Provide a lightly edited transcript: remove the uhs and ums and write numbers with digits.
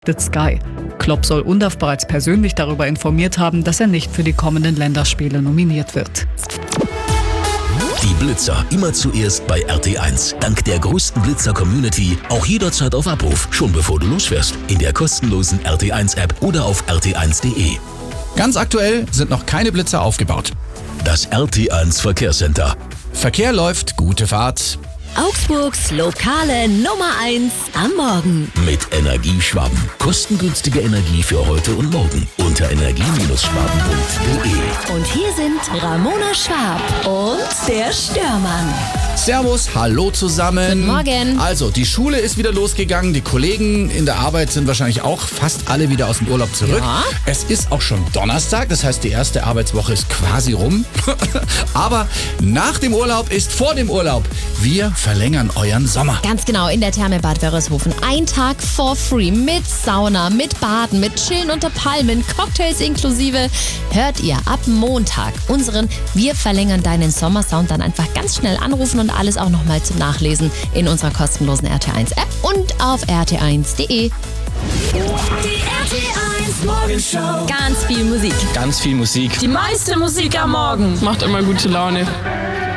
Sky. Klopp soll Undav bereits persönlich darüber informiert haben, dass er nicht für die kommenden Länderspiele nominiert wird. Die Blitzer immer zuerst bei RT1. Dank der größten Blitzer-Community auch jederzeit auf Abruf, schon bevor du losfährst. In der kostenlosen RT1-App oder auf rt1.de. Ganz aktuell sind noch keine Blitzer aufgebaut. Das RT1 Verkehrscenter. Verkehr läuft, gute Fahrt. Augsburgs lokale Nummer 1 am Morgen. Mit Energieschwaben. Kostengünstige Energie für heute und morgen. Unter energie-schwaben.de. Und hier sind Ramona Schwab und der Störmann. Servus, hallo zusammen. Guten Morgen. Also, die Schule ist wieder losgegangen. Die Kollegen in der Arbeit sind wahrscheinlich auch fast alle wieder aus dem Urlaub zurück. Ja. Es ist auch schon Donnerstag, das heißt, die erste Arbeitswoche ist quasi rum. Aber nach dem Urlaub ist vor dem Urlaub. Wir verlängern euren Sommer. Ganz genau, in der Therme Bad Wörishofen. Ein Tag for free mit Sauna, mit Baden, mit Chillen unter Palmen, Cocktails inklusive. Hört ihr ab Montag unseren Wir verlängern deinen Sommersound, dann einfach ganz schnell anrufen und alles auch nochmal zum Nachlesen in unserer kostenlosen RT1-App und auf rt1.de. Die RT1 Morgenshow. Ganz viel Musik. Ganz viel Musik. Die meiste Musik am Morgen. Macht immer gute Laune.